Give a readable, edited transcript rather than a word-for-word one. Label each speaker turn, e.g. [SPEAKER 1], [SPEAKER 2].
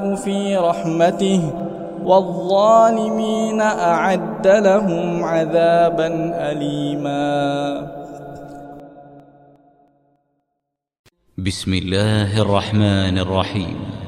[SPEAKER 1] في رحمته والظالمين أعد لهم عذابا أليما.
[SPEAKER 2] بسم الله الرحمن الرحيم.